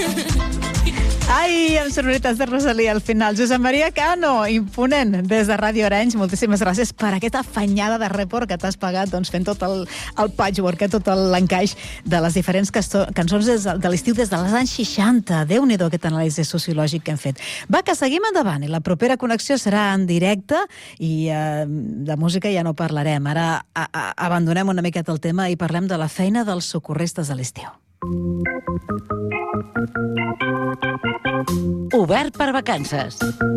Ai, amb sonoritats de Rosalía al final. Josep Maria Cano, imponent, des de Ràdio Arenys. Moltíssimes gràcies per aquesta afanyada de report que t'has pagat fent tot el patchwork, tot l'encaix de les diferents cançons de l'estiu des dels anys 60. Déu-n'hi-do aquest anàlisi sociològic que hem fet. Va, que seguim endavant i la propera connexió serà en directe i de música ja no parlarem. Ara abandonem una miqueta el tema i parlem de la feina dels socorristes a l'estiu. Obert per vacances.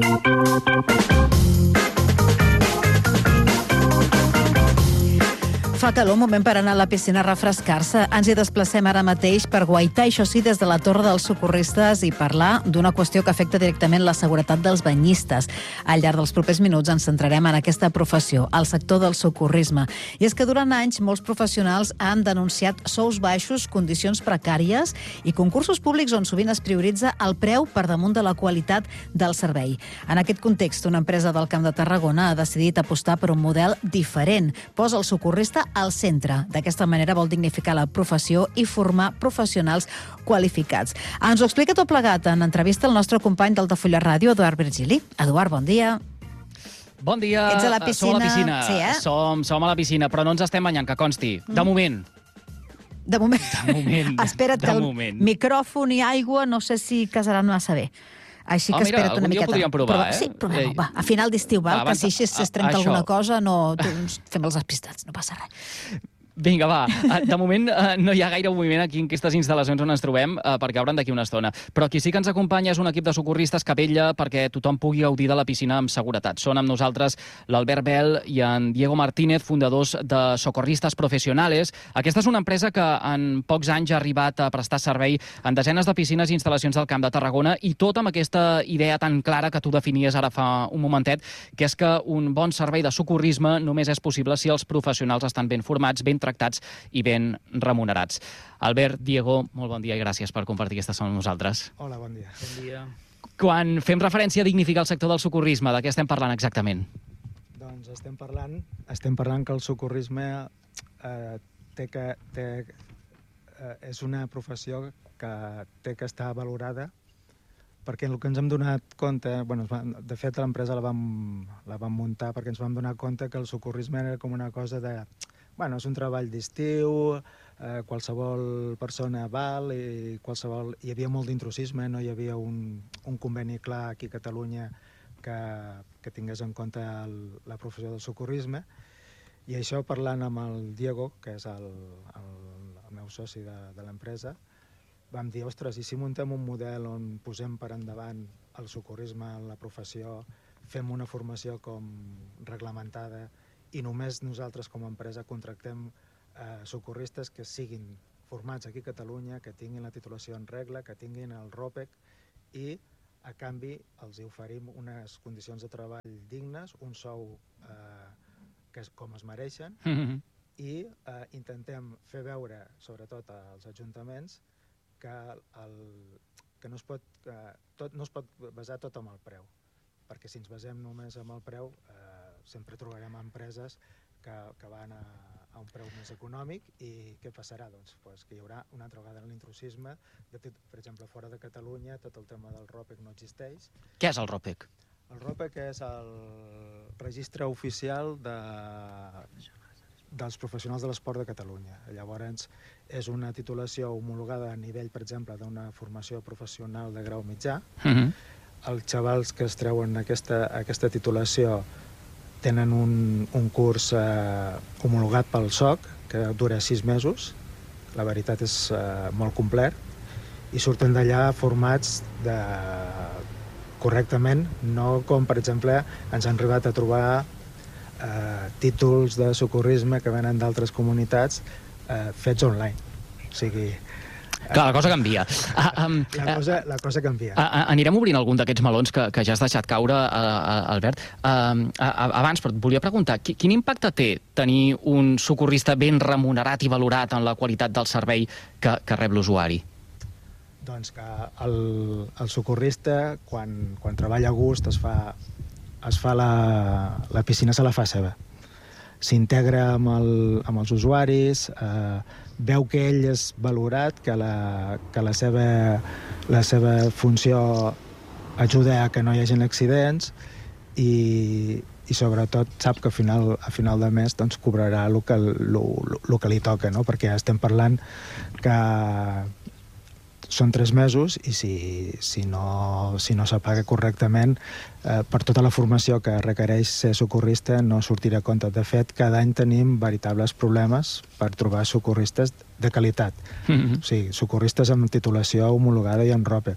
Fa calor, un moment per anar a la piscina a refrescar-se. Ens hi desplacem ara mateix per guaitar, això sí, des de la Torre dels Socorristes i parlar d'una qüestió que afecta directament la seguretat dels banyistes. Al llarg dels propers minuts ens centrarem en aquesta professió, el sector del socorrisme. I és que durant anys molts professionals han denunciat sous baixos, condicions precàries i concursos públics on sovint es prioritza el preu per damunt de la qualitat del servei. En aquest context, una empresa del Camp de Tarragona ha decidit apostar per un model diferent. Posa el socorrista al centre. D'aquesta manera vol dignificar la professió i formar professionals qualificats. Ens ho explica tot plegat en entrevista al nostre company d'Altafulla Ràdio, Eduard Virgili. Eduard, bon dia. Bon dia. Ets a la piscina. Som a la piscina. Sí, eh? Som a la piscina, però no ens estem banyant, que consti. De moment. De moment. Espera't que el moment. micròfon i aigua no sé si casaran massa bé. Així que espera't una miqueta. Algun dia ho podríem provar, Sí, provem-ho, va. A final d'estiu, val? Que si així es trenca alguna cosa, no fem els despistats, no passa res. Vinga, va. De moment no hi ha gaire moviment aquí en aquestes instal·lacions on ens trobem, perquè obren d'aquí una estona. Però qui sí que ens acompanya és un equip de socorristes que vetlla perquè tothom pugui gaudir de la piscina amb seguretat. Són amb nosaltres l'Albert Bel i en Diego Martínez, fundadors de Socorristas Profesionales. Aquesta és una empresa que en pocs anys ha arribat a prestar servei en desenes de piscines i instal·lacions del Camp de Tarragona, i tot amb aquesta idea tan clara que tu definies ara fa un momentet, que és que un bon servei de socorrisme només és possible si els professionals estan ben formats, ben tractats i ben remunerats. Albert, Diego, molt bon dia i gràcies per compartir aquesta estona amb nosaltres. Hola, bon dia. Bon dia. Quan fem referència a dignificar el sector del socorrisme, de què estem parlant exactament? Doncs estem parlant que el socorrisme és una professió que té que estar valorada, perquè el que ens hem donat compte, de fet l'empresa la vam muntar perquè ens vam donar compte que el socorrisme era com una cosa de... és un treball d'estiu, qualsevol persona val, i hi havia molt d'intrusisme, no hi havia un conveni clar aquí a Catalunya que tingués en compte la professió del socorrisme, i això parlant amb el Diego, que és el meu soci de l'empresa, vam dir, ostres, i si muntem un model on posem per endavant el socorrisme en la professió, fem una formació com reglamentada, i només nosaltres com a empresa contractem socorristes que siguin formats aquí a Catalunya, que tinguin la titulació en regla, que tinguin el ROPEC, i a canvi els oferim unes condicions de treball dignes, un sou que és com es mereixen, i intentem fer veure, sobretot als ajuntaments, que no es pot basar tot en el preu, perquè si ens basem només en el preu sempre trobarem empreses que van a un preu més econòmic, i què passarà? Doncs que hi haurà una altra vegada l'intrusisme. Per exemple, fora de Catalunya tot el tema del ROPEC no existeix. Què és el ROPEC? El ROPEC és el registre oficial dels professionals de l'esport de Catalunya. Llavors, és una titulació homologada a nivell, per exemple, d'una formació professional de grau mitjà. Els xavals que es treuen aquesta titulació tenen un curs homologat pel SOC, que dura 6 mesos. La veritat és molt complet. I surten d'allà formats correctament, no com, per exemple, ens han arribat a trobar títols de socorrisme que venen d'altres comunitats fets online. O sigui... Clar, la cosa canvia. La cosa canvia. Anirem obrint algun d'aquests melons que ja has deixat caure, Albert. Abans, però et volia preguntar, quin impacte té tenir un socorrista ben remunerat i valorat en la qualitat del servei que rep l'usuari? Doncs que el socorrista, quan treballa a gust, la piscina se la fa seva. s'integra amb els usuaris, veu que ell és valorat, que la seva funció ajuda a que no hi hagin accidents i sobretot sap que a final de mes doncs, cobrarà el que li toca, no? Perquè estem parlant que són 3 mesos i si no s'apaga correctament, per tota la formació que requereix ser socorrista no sortirà a compte. De fet, cada any tenim veritables problemes per trobar socorristes de qualitat. O sigui, socorristes amb titulació homologada i amb ROPEC.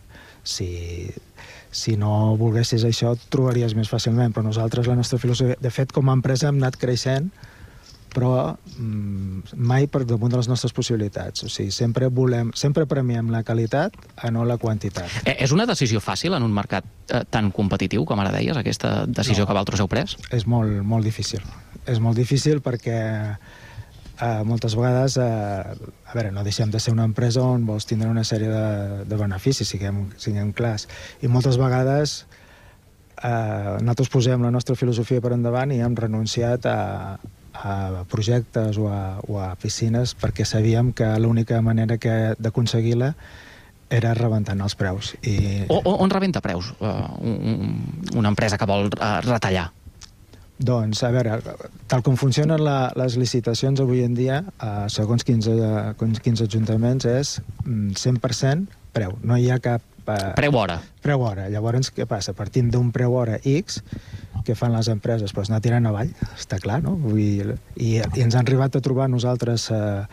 Si no volguessis això, et trobaries més fàcilment, però nosaltres, la nostra filosofia... De fet, com a empresa hem anat creixent, però mai per damunt de les nostres possibilitats. O sigui, sempre premiem la qualitat a no la quantitat. És una decisió fàcil en un mercat tan competitiu, com ara deies, aquesta decisió que vosaltres heu pres? És molt, molt difícil. És molt difícil perquè moltes vegades, a veure, no deixem de ser una empresa on vols tindre una sèrie de beneficis, siguem clars. I moltes vegades nosaltres posem la nostra filosofia per endavant i hem renunciat a projectes o a piscines perquè sabíem que l'única manera d'aconseguir-la era rebentant els preus. On rebenta preus una empresa que vol retallar? Doncs, a veure, tal com funcionen les licitacions avui en dia, segons quins ajuntaments, és 100% preu. No hi ha cap... Preu hora. Preu hora. Llavors, què passa? Partint d'un preu hora X, què fan les empreses? Doncs anar tirant avall, està clar, no? I ens han arribat a trobar nosaltres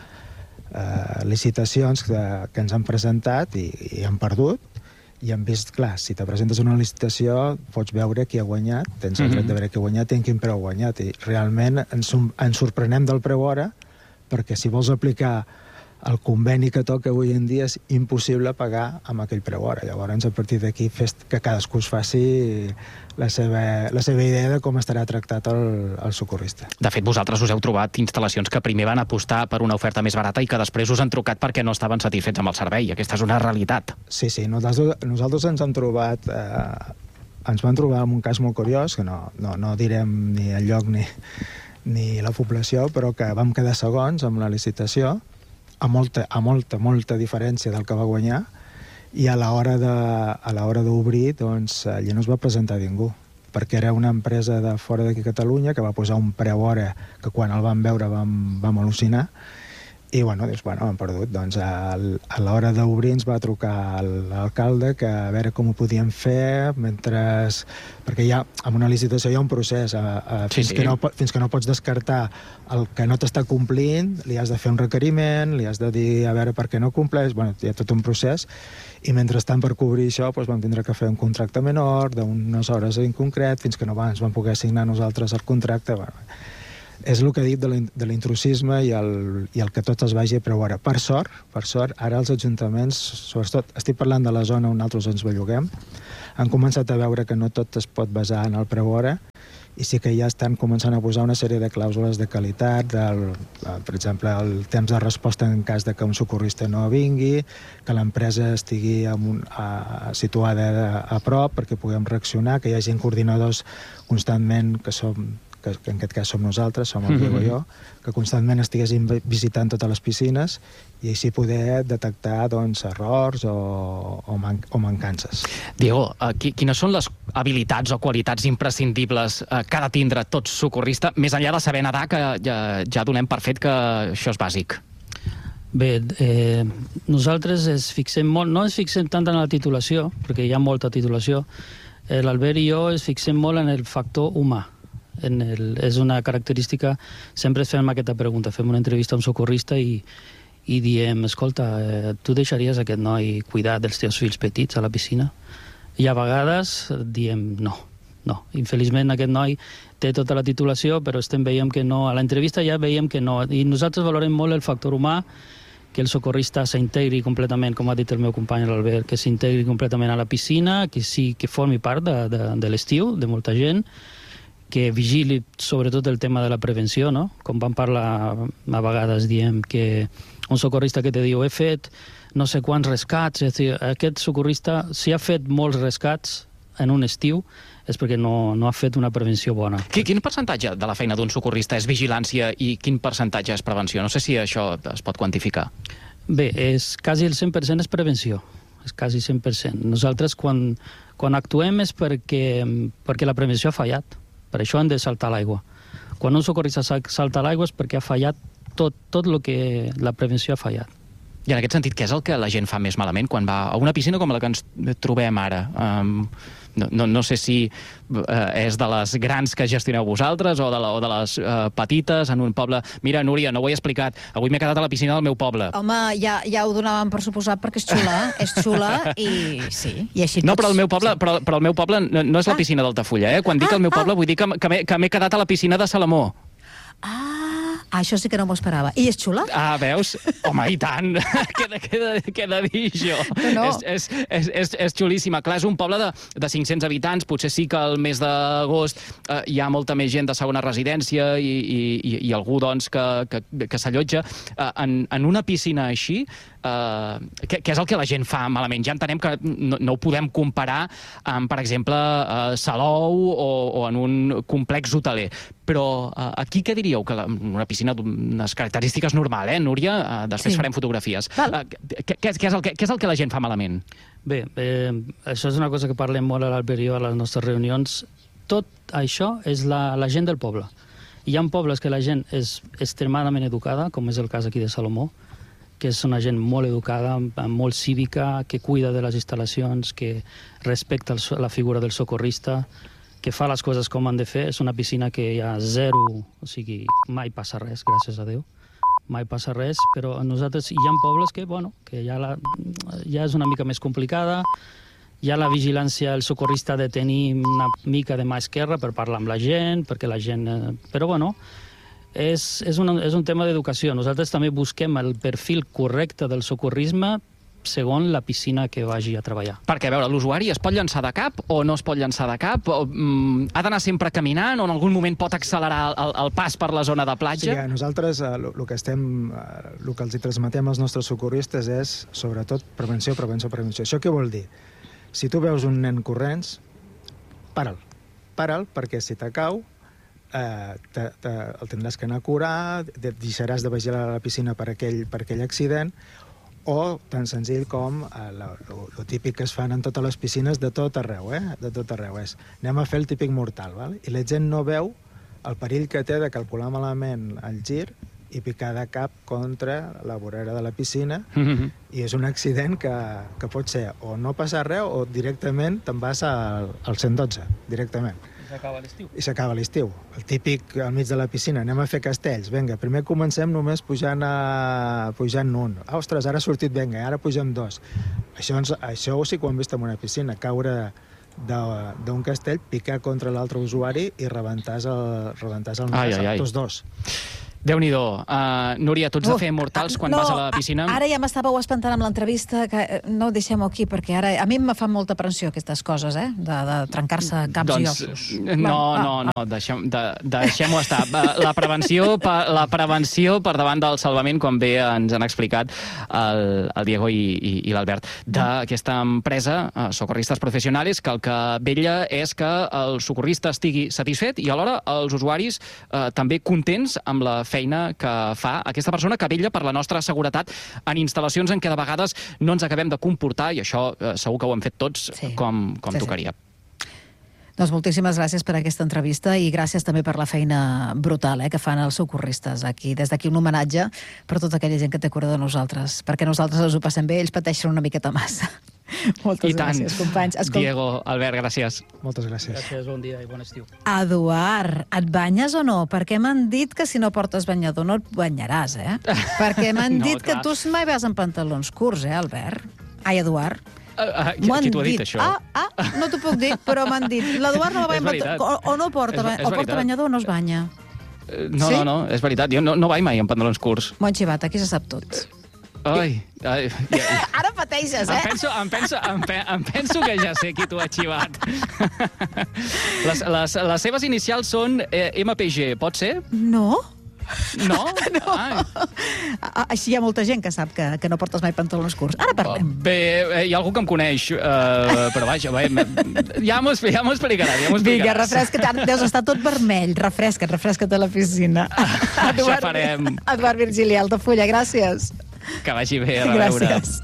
licitacions que ens han presentat i hem perdut, i hem vist, clar, si te presentes una licitació pots veure qui ha guanyat, tens el dret de veure qui ha guanyat i en quin preu ha guanyat, i realment ens sorprenem del preu hora, perquè si vols aplicar el conveni que toca avui en dia és impossible pagar amb aquell preu hora. Llavors, a partir d'aquí, que cadascú es faci la seva idea de com estarà tractat el socorrista. De fet, vosaltres us heu trobat instal·lacions que primer van apostar per una oferta més barata i que després us han trucat perquè no estaven satisfets amb el servei. Aquesta és una realitat. Sí, nosaltres ens hem trobat... ens vam trobar en un cas molt curiós, que no direm ni el lloc ni la població, però que vam quedar segons amb la licitació, a molta diferència del que va guanyar, i a l'hora d'obrir, doncs, allà no es va presentar ningú, perquè era una empresa de fora d'aquí Catalunya que va posar un preu hora que quan el vam veure vam al·lucinar, i bueno, hem perdut. Doncs a l'hora d'obrir ens va trucar l'alcalde que a veure com ho podíem fer, perquè amb una licitació hi ha un procés, fins que no pots descartar el que no t'està complint, li has de fer un requeriment, li has de dir a veure per què no compleix, bueno, hi ha tot un procés, i mentrestant per cobrir això vam tindre que fer un contracte menor d'unes hores en concret, fins que no ens vam poder assignar nosaltres el contracte. És el que he dit de l'intrusisme i el que tot es vagi a preu hora. Per sort, ara els ajuntaments, sobretot estic parlant de la zona on nosaltres ens belluguem, han començat a veure que no tot es pot basar en el preu hora i sí que ja estan començant a posar una sèrie de clàusules de qualitat, per exemple, el temps de resposta en cas de que un socorrista no vingui, que l'empresa estigui situada a prop perquè puguem reaccionar, que hi hagi coordinadors constantment que en aquest cas som nosaltres, som el Diego i jo, que constantment estiguessin visitant totes les piscines i així poder detectar errors o mancances. Diego, quines són les habilitats o qualitats imprescindibles que ha de tindre tot socorrista, més enllà de saber nedar, que ja donem per fet que això és bàsic? Bé, nosaltres no ens fixem tant en la titulació, perquè hi ha molta titulació. L'Albert i jo ens fixem molt en el factor humà. És una característica, sempre fem aquesta pregunta, fem una entrevista a un socorrista i diem, escolta, tu deixaries aquest noi cuidar dels teus fills petits a la piscina? I a vegades diem no. Infeliçment aquest noi té tota la titulació, però veiem que no, a l'entrevista ja veiem que no, i nosaltres valorem molt el factor humà, que el socorrista s'integri completament, com ha dit el meu company l'Albert, que s'integri completament a la piscina, que formi part de l'estiu, de molta gent, que vigili sobretot el tema de la prevenció, no? Com vam parlar a vegades, diem que un socorrista que te diu he fet no sé quants rescats, és a dir, aquest socorrista, si ha fet molts rescats en un estiu, és perquè no ha fet una prevenció bona. Quin percentatge de la feina d'un socorrista és vigilància i quin percentatge és prevenció? No sé si això es pot quantificar. Bé, quasi el 100% és prevenció. És quasi 100%. Nosaltres, quan actuem és perquè la prevenció ha fallat. Per això hem de saltar a l'aigua. Quan un socorrista salta a l'aigua és perquè ha fallat tot el que la prevenció ha fallat. I en aquest sentit, què és el que la gent fa més malament quan va a una piscina com la que ens trobem ara? No sé si és de les grans que gestioneu vosaltres o de les petites en un poble. Mira, Núria, no ho he explicat. Avui m'he quedat a la piscina del meu poble. Home, ja ho donàvem per suposat perquè és xula. És xula i sí. I així no, però el meu poble no és la piscina d'Altafulla. Quan dic el meu poble vull dir que m'he quedat a la piscina de Salamó. Això sí que no m'ho esperava. I és xula? Veus? Home, i tant! Què he de dir, jo? No. És xulíssima. Clar, és un poble de 500 habitants. Potser sí que al mes d'agost hi ha molta més gent de segona residència i algú, doncs, que s'allotja. En una piscina així, què és el que la gent fa malament? Ja entenem que no ho podem comparar amb, per exemple, Salou o en un complex hoteler. Però aquí què diríeu? Que una piscina d'unes característiques normal, Núria? Després farem fotografies. Què és el que la gent fa malament? Bé, això és una cosa que parlem molt a l'Albert i jo a les nostres reunions. Tot això és la gent del poble. Hi ha pobles que la gent és extremadament educada, com és el cas aquí de Salomó, que és una gent molt educada, molt cívica, que cuida de les instal·lacions, que respecta la figura del socorrista, que fa les coses com han de fer. És una piscina que hi ha zero, o sigui, mai passa res, gràcies a Déu. Mai passa res, però nosaltres hi ha pobles que ja és una mica més complicada, ja la vigilància, el socorrista ha de tenir una mica de mà esquerra per parlar amb la gent, perquè la gent... Però, bueno, és un tema d'educació. Nosaltres també busquem el perfil correcte del socorrisme segons la piscina que vagi a treballar. Perquè, a veure, l'usuari es pot llançar de cap o no es pot llançar de cap? Ha d'anar sempre caminant o en algun moment pot accelerar el pas per la zona de platja? Sí, nosaltres el que els transmetem als nostres socorristes és, sobretot, prevenció. Això què vol dir? Si tu veus un nen corrents, para'l, perquè si te cau, el tindràs que anar a curar, deixaràs de vigilar a la piscina per aquell accident, o tan senzill com el típic que es fan en totes les piscines de tot arreu, de tot arreu. Anem a fer el típic mortal, val? I la gent no veu el perill que té de calcular malament el gir i picar de cap contra la vorera de la piscina, i és un accident que pot ser o no passar res o directament te'n vas al 112, directament. I s'acaba l'estiu. El típic al mig de la piscina, anem a fer castells. Vinga, primer comencem només pujant un. Ostres, ara ha sortit, vinga, ara pugem dos. Això sí que ho hem vist en una piscina, caure d'un castell, picar contra l'altre usuari i rebentar el nas, tots dos. Déu-n'hi-do. Núria, tu ets de fer mortals quan vas a la piscina? Ara ja m'estàveu espantant amb l'entrevista, que no, deixem-ho aquí, perquè ara a mi em fa molta pressió aquestes coses, de trencar-se caps i ossos. No, deixem-ho estar. La prevenció per davant del salvament, com bé ens han explicat el Diego i l'Albert, d'aquesta empresa, Socorristes Profesionales, que el que vetlla és que el socorrista estigui satisfet i alhora els usuaris també contents amb la feina que fa aquesta persona que vetlla per la nostra seguretat en instal·lacions en què de vegades no ens acabem de comportar, i això segur que ho hem fet tots com tocaria. Doncs moltíssimes gràcies per aquesta entrevista i gràcies també per la feina brutal que fan els socorristes aquí. Des d'aquí un homenatge per tota aquella gent que té cura de nosaltres, perquè nosaltres els ho passem bé, ells pateixen una miqueta massa. Moltes gràcies, companys. Diego, Albert, gràcies. Moltes gràcies. Gràcies, bon dia i bon estiu. Eduard, et banyes o no? Perquè m'han dit que si no portes banyador no et banyaràs, Perquè m'han dit que tu mai vas amb pantalons curts, Albert? Ai, Eduard. Qui t'ho ha dit, això? No t'ho puc dir, però m'han dit. L'Eduard no va amb pantalons... O no porta banyador o no es banya. No, és veritat. Jo no vaig mai amb pantalons curts. Bon xivat, aquí se sap tot. Ara pateixes, Em penso que ja sé qui t'ho ha xivat. Les seves inicials són MPG, pot ser? No. No? No. Així hi ha molta gent que sap que no portes mai pantalons curts. Ara parlem. Bé, hi ha algú que em coneix, però vaja, ja m'ho explicaràs. Vinga, refresca't. Deus estar tot vermell. Refresca't a la piscina. Això farem. Eduard Virgili, Altafulla, gràcies. Que vagi bé, a reveure. Gràcies.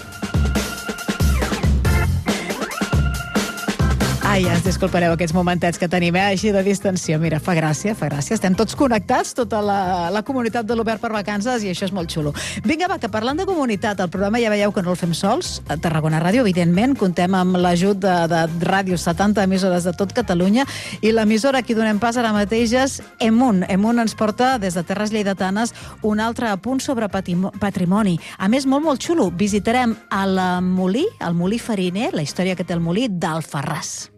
Ai, ens disculpareu aquests momentets que tenim, així de distensió. Mira, fa gràcia. Estem tots connectats, tota la comunitat de l'Obert per Vacances, i això és molt xulo. Vinga, va, que parlant de comunitat, el programa ja veieu que no el fem sols. A Tarragona Ràdio, evidentment, contem amb l'ajut de ràdios, 70 emissores de tot Catalunya, i l'emissora a qui donem pas ara mateix és Emun. Emun ens porta, des de Terres Lleidatanes, un altre apunt sobre patrimoni. A més, molt xulo. Visitarem el molí fariner, la història que té el molí d'Alfarràs.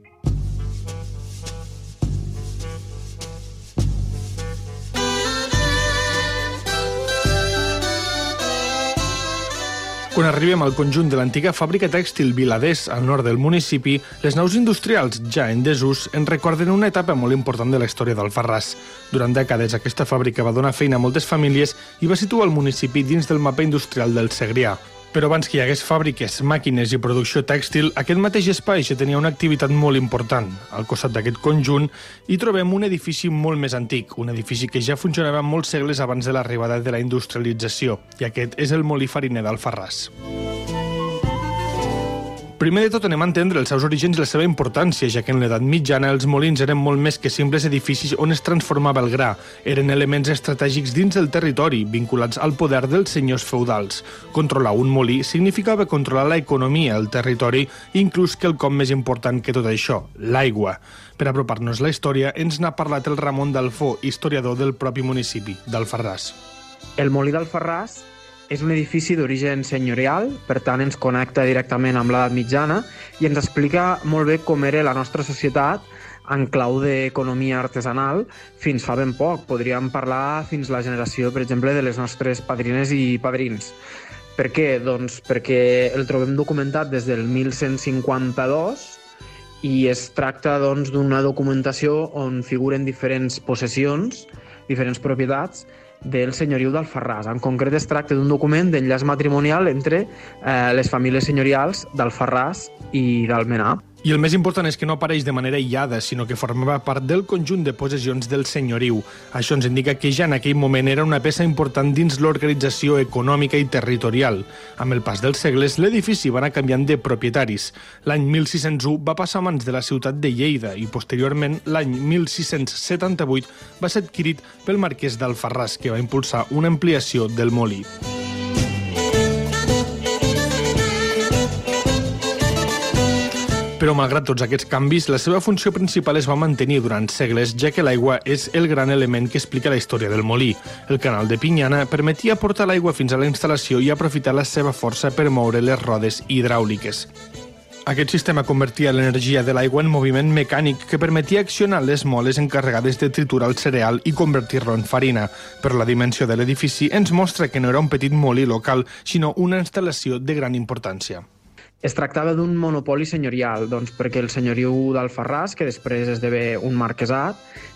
Quan arribem al conjunt de l'antiga fàbrica tèxtil Viladés, al nord del municipi, les naus industrials, ja en desús, ens recorden una etapa molt important de la història d'Alfarràs. Durant dècades, aquesta fàbrica va donar feina a moltes famílies i va situar el municipi dins del mapa industrial del Segrià. Però abans que hi hagués fàbriques, màquines i producció tèxtil, aquest mateix espai ja tenia una activitat molt important. Al costat d'aquest conjunt hi trobem un edifici molt més antic, un edifici que ja funcionava molts segles abans de l'arribada de la industrialització, i aquest és el molí fariner d'Alfarràs. Primer de tot anem a entendre els seus orígens i la seva importància, ja que en l'edat mitjana els molins eren molt més que simples edificis on es transformava el gra. Eren elements estratègics dins del territori, vinculats al poder dels senyors feudals. Controlar un molí significava controlar l'economia, el territori, i inclús quelcom més important que tot això, l'aigua. Per apropar-nos la història, ens n'ha parlat el Ramon Dalfó, historiador del propi municipi d'Alfarràs. El molí d'Alfarràs és un edifici d'origen senyorial, per tant ens connecta directament amb l'edat mitjana i ens explica molt bé com era la nostra societat en clau d'economia artesanal fins fa ben poc. Podríem parlar fins la generació, per exemple, de les nostres padrines i padrins. Per què? Doncs perquè el trobem documentat des del 1152 i es tracta d'una documentació on figuren diferents possessions, diferents propietats del senyoriu d'Alfarràs. En concret es tracta d'un document d'enllaç matrimonial entre les famílies senyorials d'Alfarràs i d'Almenar. I el més important és que no apareix de manera aïllada, sinó que formava part del conjunt de possessions del senyoriu. Això ens indica que ja en aquell moment era una peça important dins l'organització econòmica i territorial. Amb el pas dels segles, l'edifici va anar canviant de propietaris. L'any 1601 va passar a mans de la ciutat de Lleida i, posteriorment, l'any 1678 va ser adquirit pel marquès d'Alfarràs, que va impulsar una ampliació del molí. Però, malgrat tots aquests canvis, la seva funció principal es va mantenir durant segles, ja que l'aigua és el gran element que explica la història del molí. El canal de Pinyana permetia portar l'aigua fins a la instal·lació i aprofitar la seva força per moure les rodes hidràuliques. Aquest sistema convertia l'energia de l'aigua en moviment mecànic que permetia accionar les moles encarregades de triturar el cereal i convertir-lo en farina. Però la dimensió de l'edifici ens mostra que no era un petit molí local, sinó una instal·lació de gran importància. Es tractava d'un monopoli senyorial, perquè el senyoriu d'Alfarràs, que després esdevé un marquesat,